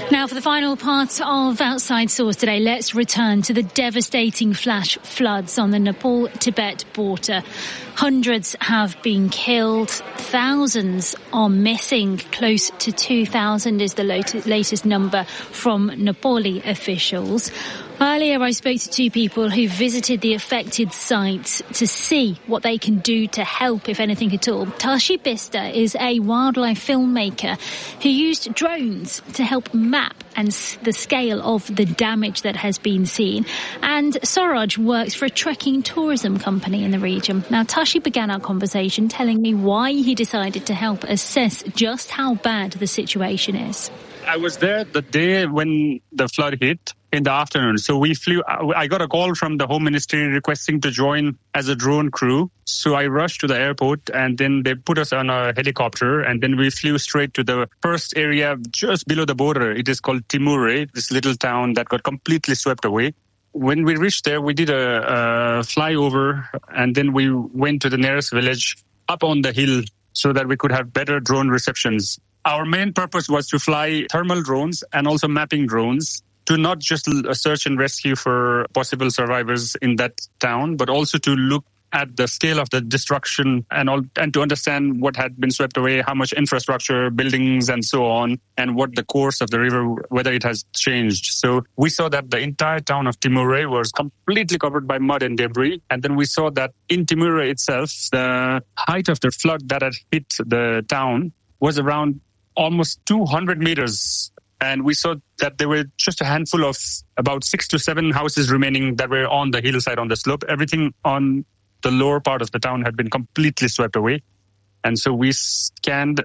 Now, for the final part of Outside Source today, let's return to the devastating flash floods on the Nepal-Tibet border. Hundreds have been killed. Thousands are missing. Close to 2,000 is the latest number from Nepali officials. Earlier, I spoke to two people who visited the affected sites to see what they can do to help, if anything at all. Tashi Bista is a wildlife filmmaker who used drones to help map the scale of the damage that has been seen. And Suraj works for a trekking tourism company in the region. Now, Tashi began our conversation telling me why he decided to help assess just how bad the situation is. I was there the day when the flood hit in the afternoon. So we flew. I got a call from the Home Ministry requesting to join as a drone crew. So I rushed to the airport and then they put us on a helicopter and then we flew straight to the first area just below the border. It is called Timure, this little town that got completely swept away. When we reached there, we did a flyover and then we went to the nearest village up on the hill so that we could have better drone receptions. Our main purpose was to fly thermal drones and also mapping drones to not just search and rescue for possible survivors in that town, but also to look at the scale of the destruction and to understand what had been swept away, how much infrastructure, buildings and so on, and what the course of the river, whether it has changed. So we saw that the entire town of Timure was completely covered by mud and debris. And then we saw that in Timure itself, the height of the flood that had hit the town was around almost 200 meters. And we saw that there were just a handful of about 6 to 7 houses remaining that were on the hillside on the slope. Everything on the lower part of the town had been completely swept away. And so we scanned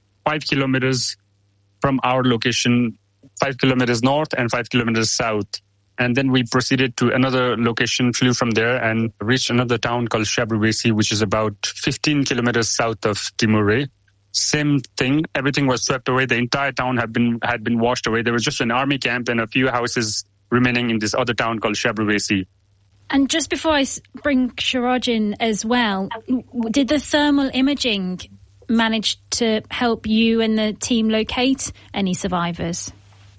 5 kilometers from our location, 5 kilometers north and 5 kilometers south. And then we proceeded to another location, flew from there and reached another town called Shabrubesi, which is about 15 kilometers south of Timure. Same thing. Everything was swept away. The entire town had been washed away. There was just an army camp and a few houses remaining in this other town called Shabrubesi. And just before I bring Suraj in as well, did the thermal imaging manage to help you and the team locate any survivors?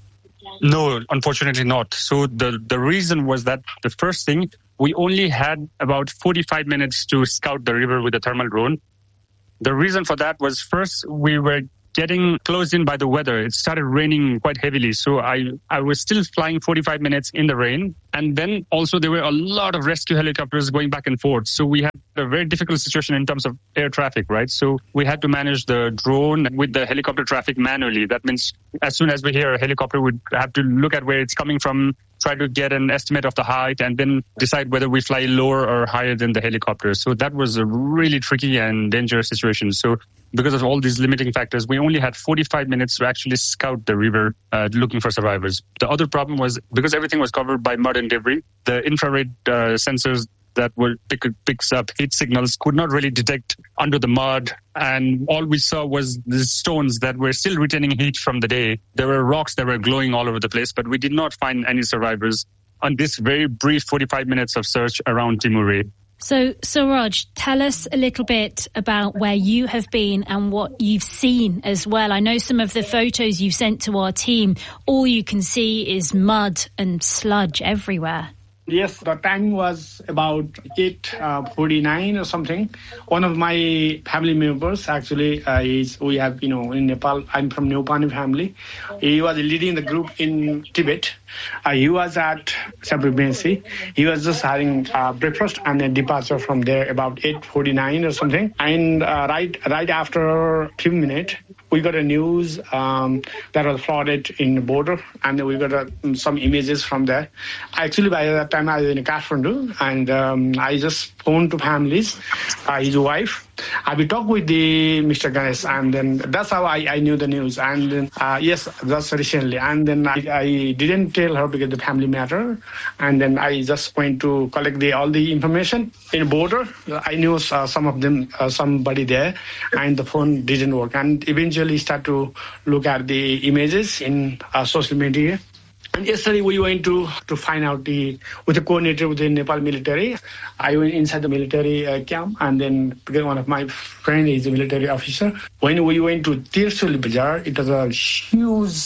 No, unfortunately not. So the reason was that the first thing, we only had about 45 minutes to scout the river with a thermal drone. The reason for that was first we were getting closed in by the weather. It started raining quite heavily. So I was still flying 45 minutes in the rain. And then also there were a lot of rescue helicopters going back and forth. So we had a very difficult situation in terms of air traffic, right? So we had to manage the drone with the helicopter traffic manually. That means as soon as we hear a helicopter, we'd have to look at where it's coming from, try to get an estimate of the height, and then decide whether we fly lower or higher than the helicopter. So that was a really tricky and dangerous situation. So because of all these limiting factors, we only had 45 minutes to actually scout the river looking for survivors. The other problem was because everything was covered by mud and debris, the infrared sensors that picks up heat signals could not really detect under the mud. And all we saw was the stones that were still retaining heat from the day. There were rocks that were glowing all over the place, but we did not find any survivors on this very brief 45 minutes of search around Timure. So, Suraj, tell us a little bit about where you have been and what you've seen as well. I know some of the photos you've sent to our team, all you can see is mud and sludge everywhere. Yes, the time was about 8:49 or something. One of my family members, actually, we have, in Nepal, I'm from Neopani family. He was leading the group in Tibet. He was at Shabrubesi. He was just having breakfast and then departure from there about 8:49 or something. And right after a few minutes, we got a news that was flooded in the border, and we got some images from there. Actually, by that time, I was in Kathmandu, and I just phoned to families, his wife. We talked with the Mr. Ganesh, and then that's how I knew the news. And then, yes, that's recently. And then I didn't tell her because the family matter. And then I just went to collect all the information in border. I knew some of them, somebody there, and the phone didn't work. And eventually start to look at the images in social media. And yesterday we went to find out with the coordinator with the Nepal military. I went inside the military camp, and then because one of my friend is a military officer. When we went to Tirsul Bazaar, it was a huge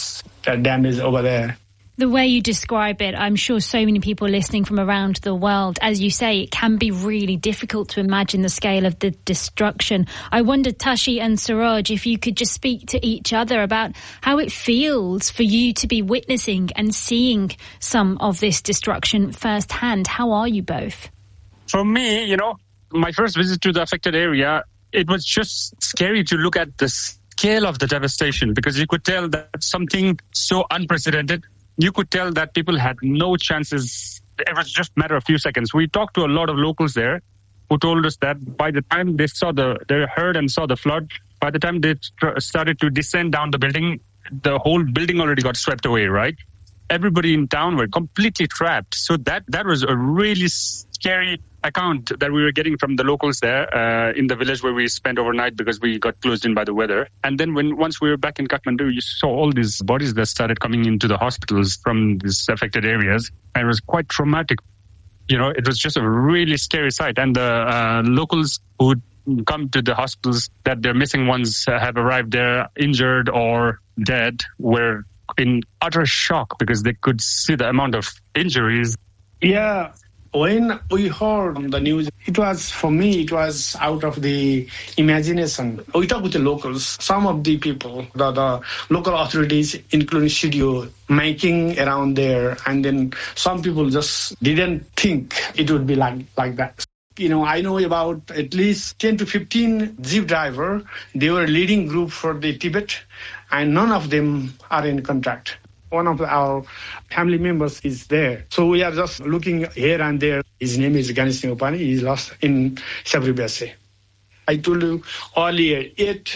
damage over there. The way you describe it, I'm sure so many people listening from around the world, as you say, it can be really difficult to imagine the scale of the destruction. I wondered, Tashi and Suraj, if you could just speak to each other about how it feels for you to be witnessing and seeing some of this destruction firsthand. How are you both? For me, my first visit to the affected area, it was just scary to look at the scale of the devastation, because you could tell that something so unprecedented. You could tell that people had no chances. It was just a matter of a few seconds. We talked to a lot of locals there who told us that by the time they heard and saw the flood, by the time they started to descend down the building, the whole building already got swept away, right? Everybody in town were completely trapped. So that was a really scary account that we were getting from the locals there in the village where we spent overnight because we got closed in by the weather. And then once we were back in Kathmandu, you saw all these bodies that started coming into the hospitals from these affected areas. And it was quite traumatic. It was just a really scary sight. And the locals who come to the hospitals, that their missing ones have arrived there injured or dead, were in utter shock because they could see the amount of injuries. Yeah. When we heard the news, it was out of the imagination. We talked with the locals, some of the people, the local authorities, including CDO, making around there. And then some people just didn't think it would be like that. I know about at least 10 to 15 jeep driver. They were leading group for the Tibet, and none of them are in contact. One of our family members is there. So we are just looking here and there. His name is Ganesh Neopani. He's lost in Sabribase. I told you earlier,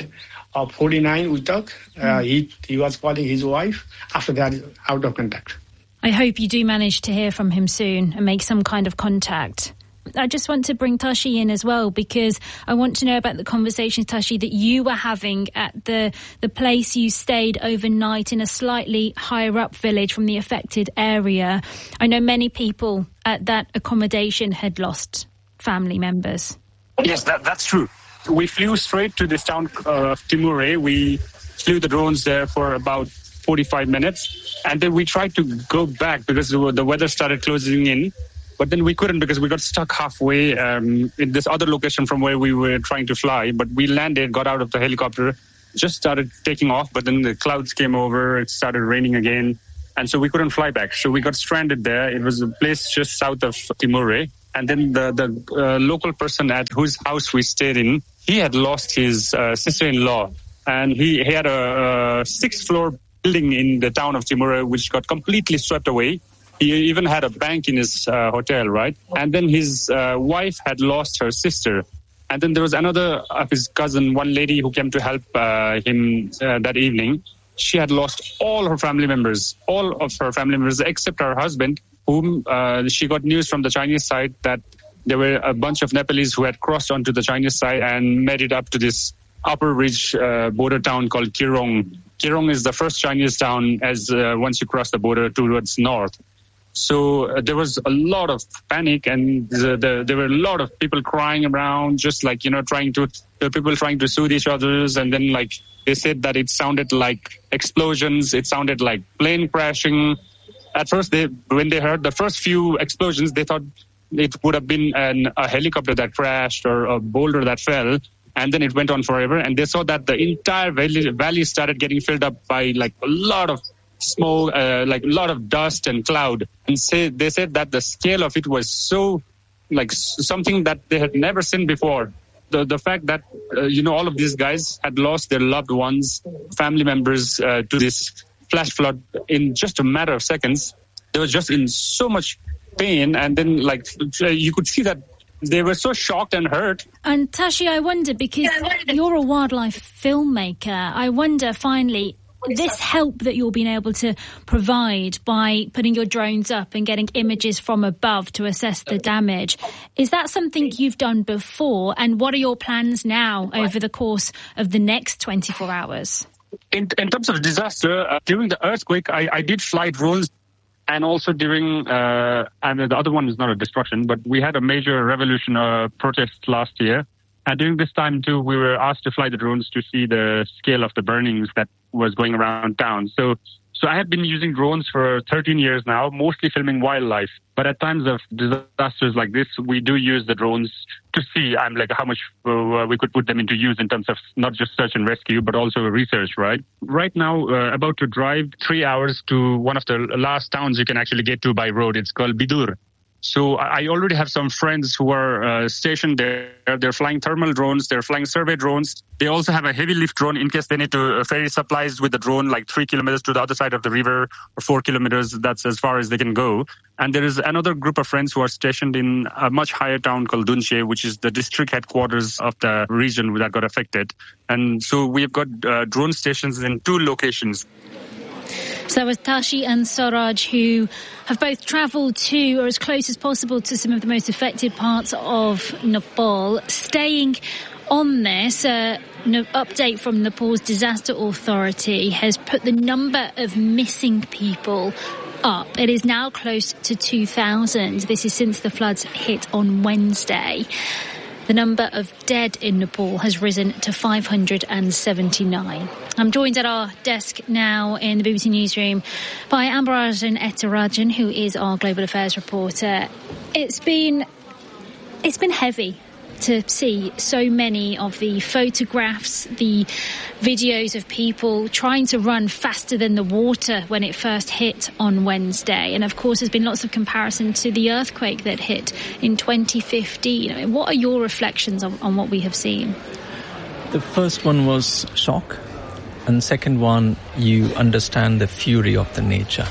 8:49 we talked. He was calling his wife. After that, out of contact. I hope you do manage to hear from him soon and make some kind of contact. I just want to bring Tashi in as well, because I want to know about the conversation, Tashi, that you were having at the place you stayed overnight in a slightly higher up village from the affected area. I know many people at that accommodation had lost family members. Yes, that's true. We flew straight to this town of Timure. We flew the drones there for about 45 minutes, and then we tried to go back because the weather started closing in. But then we couldn't because we got stuck halfway in this other location from where we were trying to fly. But we landed, got out of the helicopter, just started taking off. But then the clouds came over. It started raining again. And so we couldn't fly back. So we got stranded there. It was a place just south of Timure. And then the local person at whose house we stayed in, he had lost his sister-in-law. And he had a 6th-floor building in the town of Timure, which got completely swept away. He even had a bank in his hotel, right? And then his wife had lost her sister. And then there was another of his cousin, one lady who came to help him that evening. She had lost all of her family members except her husband, whom she got news from the Chinese side that there were a bunch of Nepalese who had crossed onto the Chinese side and made it up to this upper ridge border town called Kirong. Kirong is the first Chinese town as once you cross the border towards north. So there was a lot of panic, and there were a lot of people crying around, just like, trying to soothe each other's. And then they said that it sounded like explosions. It sounded like plane crashing. At first, when they heard the first few explosions, they thought it would have been a helicopter that crashed or a boulder that fell. And then it went on forever. And they saw that the entire valley started getting filled up by a lot of smoke, a lot of dust and cloud. And they said that the scale of it was so something that they had never seen before. The fact that all of these guys had lost their loved ones, family members to this flash flood in just a matter of seconds. They were just in so much pain, and then you could see that they were so shocked and hurt. And Tashi, I wonder, because you're a wildlife filmmaker, I wonder finally, this help that you're being able to provide by putting your drones up and getting images from above to assess the damage, is that something you've done before? And what are your plans now over the course of the next 24 hours? In terms of disaster, during the earthquake, I did fly drones. And also during, and the other one is not a destruction, but we had a major revolution protest last year. And during this time, too, we were asked to fly the drones to see the scale of the burnings that was going around town. So So I have been using drones for 13 years now, mostly filming wildlife. But at times of disasters like this, we do use the drones to see how much we could put them into use in terms of not just search and rescue, but also research, right? Right now, about to drive 3 hours to one of the last towns you can actually get to by road. It's called Bidur. So I already have some friends who are stationed there. They're flying thermal drones. They're flying survey drones. They also have a heavy lift drone in case they need to ferry supplies with the drone like 3 kilometers to the other side of the river or 4 kilometers. That's as far as they can go. And there is another group of friends who are stationed in a much higher town called Dunche, which is the district headquarters of the region that got affected. And so we've got drone stations in 2 locations. So that was Tashi and Suraj, who have both travelled to, or as close as possible to, some of the most affected parts of Nepal. Staying on this, update from Nepal's Disaster Authority has put the number of missing people up. It is now close to 2,000. This is since the floods hit on Wednesday. The number of dead in Nepal has risen to 579. I'm joined at our desk now in the BBC Newsroom by Ambarajan Ethirajan, who is our Global Affairs reporter. It's been heavy to see so many of the photographs, the videos of people trying to run faster than the water when it first hit on Wednesday. And of course, there's been lots of comparison to the earthquake that hit in 2015. What are your reflections on what we have seen? The first one was shock. And the second one, you understand the fury of the nature.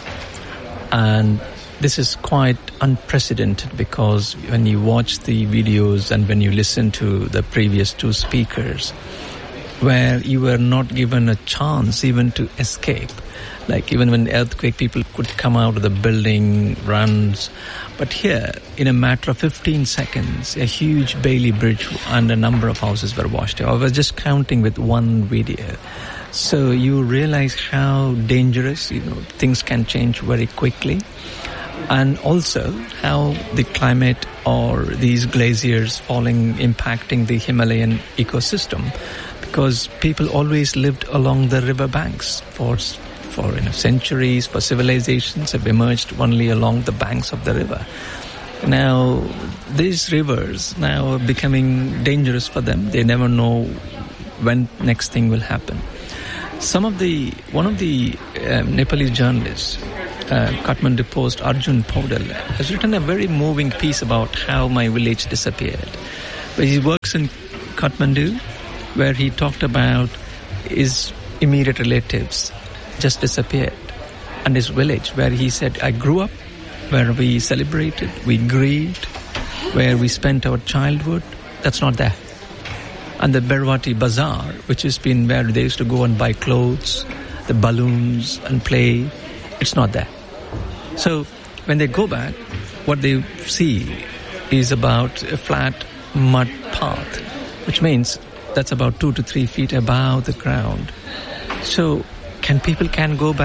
And this is quite unprecedented because when you watch the videos and when you listen to the previous 2 speakers, where you were not given a chance even to escape. Like even when the earthquake, people could come out of the building, runs. But here, in a matter of 15 seconds, a huge Bailey Bridge and a number of houses were washed away. I was just counting with one video. So you realize how dangerous, things can change very quickly. And also how the climate or these glaciers falling impacting the Himalayan ecosystem, because people always lived along the river banks for centuries, for civilizations have emerged only along the banks of the river. Now, these rivers now are becoming dangerous for them. They never know when next thing will happen. One of the Nepalese journalists, Kathmandu Post, Arjun Paudel, has written a very moving piece about how my village disappeared. But he works in Kathmandu, where he talked about his immediate relatives just disappeared. And his village, where he said, I grew up, where we celebrated, we grieved, where we spent our childhood, that's not there. And the Berwati Bazaar, which has been where they used to go and buy clothes, the balloons and play, it's not there. So when they go back, what they see is about a flat mud path, which means that's about 2 to 3 feet above the ground. So people can go back